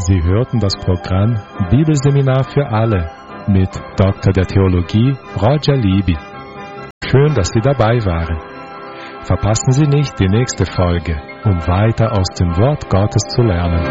Sie hörten das Programm Bibelseminar für alle mit Dr. der Theologie Roger Libby. Schön, dass Sie dabei waren. Verpassen Sie nicht die nächste Folge, um weiter aus dem Wort Gottes zu lernen.